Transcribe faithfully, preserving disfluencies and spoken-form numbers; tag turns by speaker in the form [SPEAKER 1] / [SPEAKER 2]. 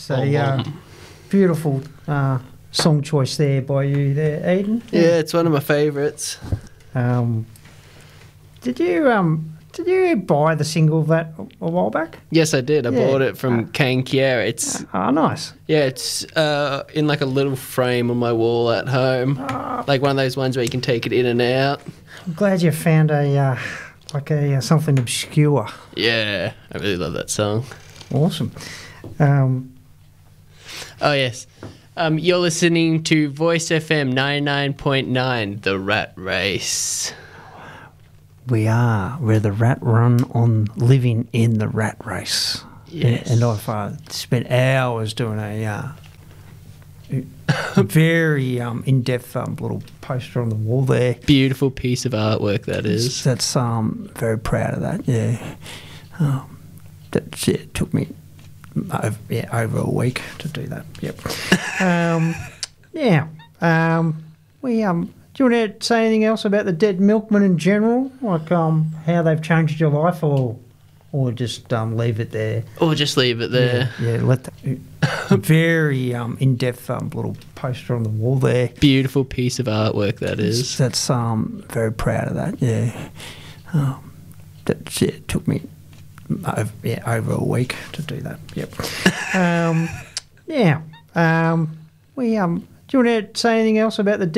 [SPEAKER 1] It's a uh, beautiful uh, song choice there by you there, Eden.
[SPEAKER 2] Yeah, it's one of my favourites.
[SPEAKER 1] Um, did you um did you buy the single of that a while back?
[SPEAKER 2] Yes, I did. I
[SPEAKER 1] Yeah.
[SPEAKER 2] bought it from Kane Kiera. It's
[SPEAKER 1] Oh, nice.
[SPEAKER 2] yeah, it's uh, in like a little frame on my wall at home, like one of those ones where you can take it in and out.
[SPEAKER 1] I'm glad you found a uh, like a uh, something obscure.
[SPEAKER 2] Yeah, I really love that song.
[SPEAKER 1] Awesome. Um,
[SPEAKER 2] Oh yes, um, you're listening to Voice F M ninety-nine point nine, The Rat Race.
[SPEAKER 1] we are. We're the rat run on living in the rat race.
[SPEAKER 2] Yes.
[SPEAKER 1] And I've uh, spent hours doing a uh, very um, in-depth um, little poster on the wall there.
[SPEAKER 2] Beautiful piece of artwork that is.
[SPEAKER 1] That's um very proud of that. Yeah, um, that yeah, it took me over, yeah over a week to do that. Yep. um, yeah. Um, we um. Do you want to say anything else about the Dead Milkmen in general, like um how they've changed your life, or or just um leave it there?
[SPEAKER 2] Or just leave it there.
[SPEAKER 1] Yeah, yeah let the very um in-depth um little poster on the wall there.
[SPEAKER 2] Beautiful piece of artwork that is.
[SPEAKER 1] That's um very proud of that. Yeah, um, that yeah, it took me over, yeah over a week to do that. Yep. um, yeah. Um, we um. Do you want to say anything else about the